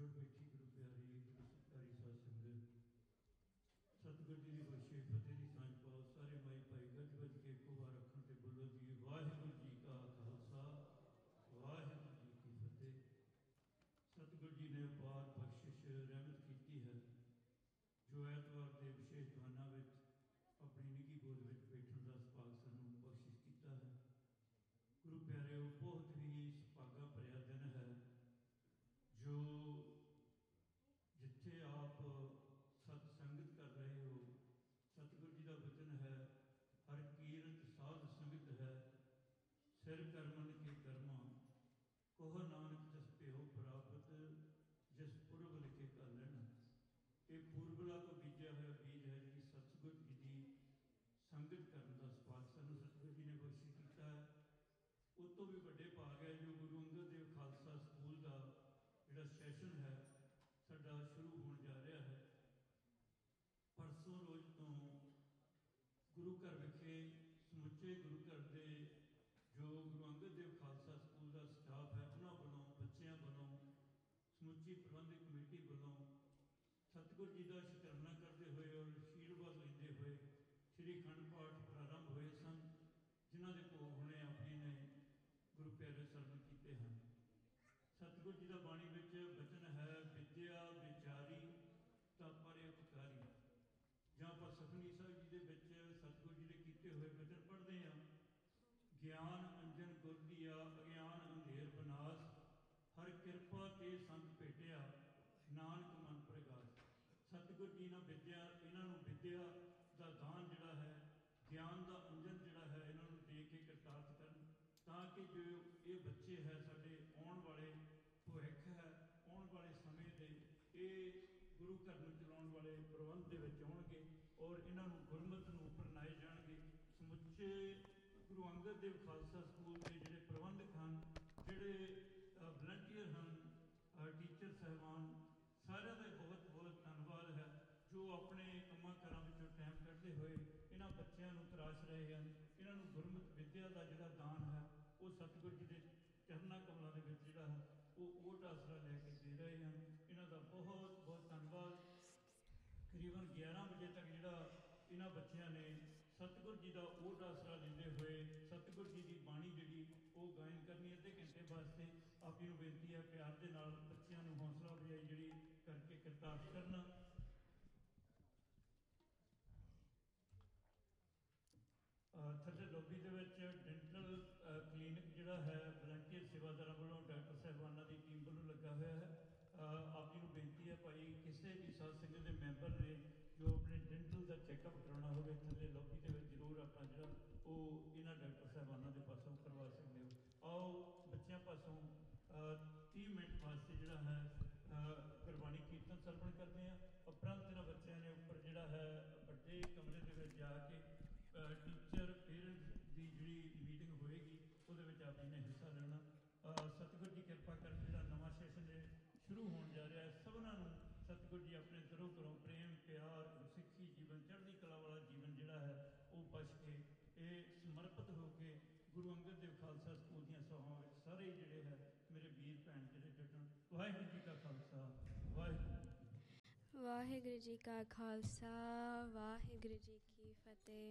जुड़ बैठी गुरु प्यारी गुरु सत्कारी साध संगत सतगुर जी की बख्शे फतेह की सांझ पाओ सारे माई भाई गज गज के इको बार अखण ते बोलो जी वाहिगुरू जी का खालसा वाहिगुरू जी की फतेह। सतगुर जी ने अपार बख्शिश रहमत की है जो ऐतवार के विशेष दीवाना अपनी निगी गोद में बैठने का सुभाग सानू बख्शिश किया है। गुरु प्यारे बहुत ही सुभागा भरिया दिन है जो जिथे आप सतसंगत कर रहे हो। सतगुर जी का वचन है हर कीरत साध संगत है सिर करमन के कर्मा कोह नानक जस प्यो प्राप्त जिस पूर्व लिखे कर लेना। ये पूर्वला तो बीजा हुआ बीज है जी सतगुर जी की संगत करने का सुभाग सानू सतगुर जी ने बख्शिश किया है। उस तो भी बड़े भाग है जो गुरु अंगद देव खालसा स्कूल का जिहड़ा सैशन है साडा शुरू होने जा रहा है। परसों रोज तो गुरु घर विखे समुचे गुरु घर के जो गुरु अंगद देव खालसा स्कूल का स्टाफ है उन्होंने वालों बच्चों वालों समुची प्रबंधक कमेटी वालों सतगुर जी का शुकराना करते हुए और आशीर्वाद लेंदे हुए श्री अखंड पाठ प्रारंभ हुए सन जिन्हों के भोग हुणे आप जी ने गुरु प्यारे सरवण किए हैं। सतगुर जी का बाणी विच वचन है विद्या विचारी तां परोपकारी जां पर सुखमनी साहिब जी दे विच सतगुर जी ने किए हुए वचन पढ़ते हैं। ज्ञान अंजन गुर दिया अज्ञान अंधेर विनाश हर कृपा ते संत भेटिया नानक मन प्रगाश। सतगुर जी ने विद्या इन्हों विद्या का दान जिहड़ा है ज्ञान का अंजन जिहड़ा है इन्हों दे के करतार्थ करन ताकि जो ये बच्चे है साडे आने वाले भविख है आने वाले समय के ये गुरु घर में चलाने वाले प्रबंध के आउणगे और इन्हों गुरमत नूं अपनाए जाएंगे। समुचे गुरु अंगद देव खालसा स्कूल के जोड़े प्रबंधक हैं जोड़े वलंटियर हैं टीचर साहबान सारे का बहुत बहुत धन्यवाद है जो अपने कामों कारां विचों टाइम कढ़ते हुए इन्हों बच्चों को तराश रहे हैं। इन्हों गुरमत विद्या का जोड़ा दान है वो सतगुर जी के चरणा कमलों के जोड़ा है वो ओट आसरा लैके दे रहे हैं। इन्हों का बहुत बहुत धन्यवाद। करीबन 11 बजे तक जोड़ा इन्हों बच्चों ने सतगुर जी का ओट आसरा लेंदे हुए सतगुर जी की बाणी जी वो गायन करनी अद्धे घंटे वास्ते आप जी बेनती है प्यार के नाल बच्चों को हौसला अफजाई जी करके करतार्थ करना। थले लोबी के डेंटल क्लीनिक जोड़ा है वलंटियर सेवादारों वालों डॉक्टर साहबाना की टीम वालों लगा हुआ है। आप जी को बेनती है भाई किसी भी साध संगत के मैंबर ने जो अपने डेंटल का चैकअप कराना हो थले लोबी के जरूर अपना जो इन्होंने डॉक्टर साहबाना के पासों करवा सकते हो। आओ बच्चों पासों 30 मिनट वास्ते जोड़ा है गुरबाणी कीर्तन सरवण करते हैं। उपरंत इन्होंने बच्चों ने उपर जोड़ा है बड़े कमरे के जाके टीचर पेरेंट्स की जी मीटिंग होएगी वो आप जी ने हिस्सा लेना। सतगुर जी कृपा कर जो नवा सैशन शुरू होने जा रहा है सबनों सतगुर जी अपने दरों घरों प्रेम प्यार सिक्खी जीवन चढ़ती कला वाला जीवन जोड़ा है वो बच के ये समर्पित होकर गुरु अंगद देव खालसा स्कूल दी सभावां सारे जोड़े है मेरे वीर भैन जोड़े जुटन। वाहिगुरू जी का खालसा वाहिगुरू वाहिगुरू जी का खालसा वाहिगुरू जी की फतेह।